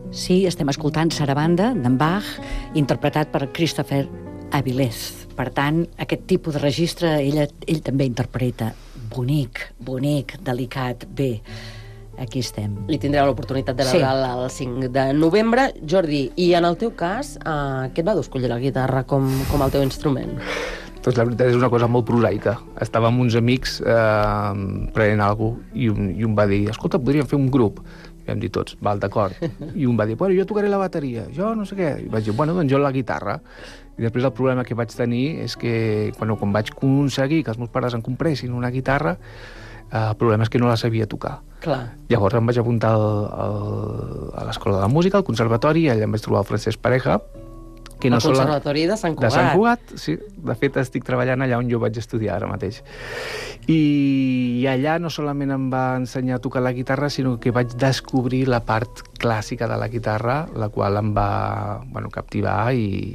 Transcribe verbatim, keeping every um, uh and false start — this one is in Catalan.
Sí, estem escoltant Sarabanda, d'en Bach, interpretat per Christopher Avilés. Per tant, aquest tipus de registre ell, ell també interpreta. Bonic, bonic, delicat, bé. Aquí estem. I tindreu l'oportunitat de veure'l sí. el cinc de novembre. Jordi, i en el teu cas, eh, què et va d'escollir la guitarra com, com el teu instrument? Doncs la veritat és una cosa molt prosaica. Estava amb uns amics eh, prenent alguna cosa i un, i un va dir, escolta, podríem fer un grup. I vam dir tots, val, d'acord. I un va dir, bueno, jo tocaré la bateria, jo no sé què. I vaig dir, bueno, doncs jo la guitarra. I després el problema que vaig tenir és que quan, quan vaig aconseguir que els meus pares em compressin una guitarra, eh, el problema és que no la sabia tocar. Clar. Llavors em vaig apuntar al, al, a l'Escola de Música, al Conservatori, i allà em vaig trobar el Francesc Pareja, que no el Conservatori de Sant Cugat. De Sant Cugat, sí. De fet, estic treballant allà on jo vaig estudiar ara mateix. I, i allà no solament em va ensenyar a tocar la guitarra, sinó que vaig descobrir la part clàssica de la guitarra, la qual em va, bueno, captivar i,